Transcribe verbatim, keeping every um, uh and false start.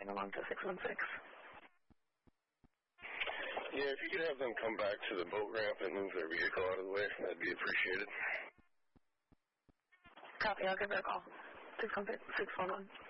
passing along to six one six. Yeah, if you could have them come back to the boat ramp and move their vehicle out of the way, that'd be appreciated. Copy, I'll give her a call. six one six, six one one.